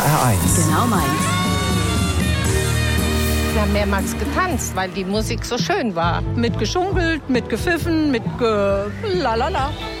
HR1. Genau meins. Wir haben mehrmals getanzt, weil die Musik so schön war. Mit geschunkelt, mit gepfiffen, mit lalala.